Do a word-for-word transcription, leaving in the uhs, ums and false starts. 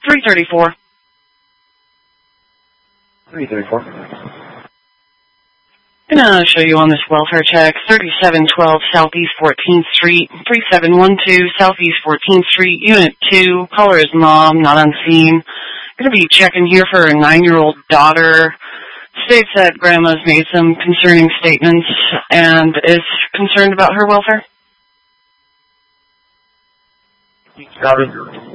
three thirty-four. three thirty-four. Gonna show you on this welfare check, thirty-seven twelve Southeast fourteenth Street, three seven one two Southeast fourteenth Street, Unit two. Caller is mom, not on scene. Gonna be checking here for a nine-year-old daughter. States that grandma's made some concerning statements and is concerned about her welfare. Got it.